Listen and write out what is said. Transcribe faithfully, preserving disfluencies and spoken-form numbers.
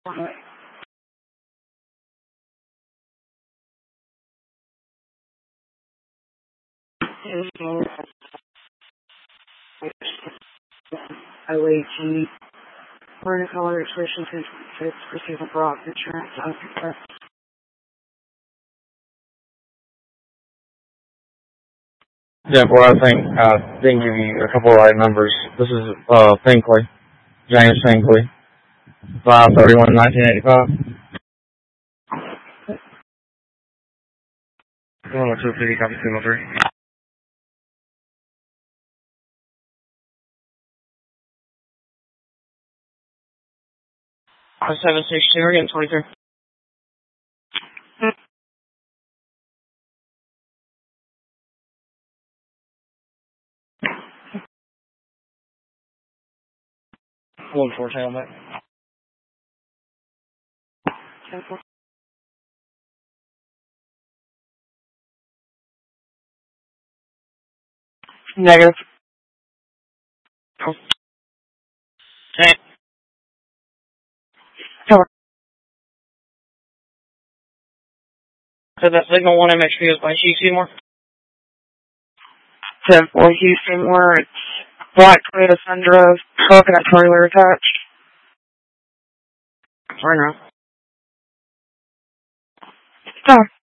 Highway G. We're in a color expression to receive a broad insurance. Yeah, well, I think I didn't give you a couple of right numbers. This is uh, Finkley, James Finkley, five thirty-one nineteen eighty-five. one oh two fifty, copy two oh three. seven six two, we're getting twenty-three. one four tailback. Negative. Oh. Okay. Cover. So that signal one M X P is by Chief Seymour. ten four Houston, where it's black Toyota Tundra, truck and a trailer attached. Turn around. Stop.